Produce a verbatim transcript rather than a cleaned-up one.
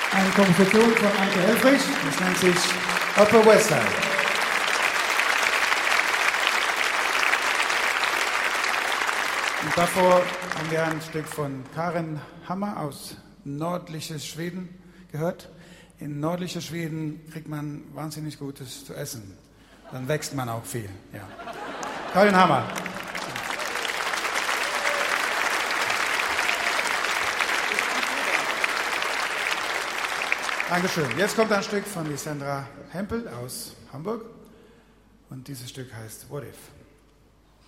Eine Komposition von Anke Helfrich, das nennt sich Upper West Side. Und davor haben wir ein Stück von Karen Hammer aus nördliches Schweden gehört. In nördliches Schweden kriegt man wahnsinnig Gutes zu essen. Dann wächst man auch viel. Ja. Karen Hammer. Dankeschön. Jetzt kommt ein Stück von Lissandra Hempel aus Hamburg. Und dieses Stück heißt What If?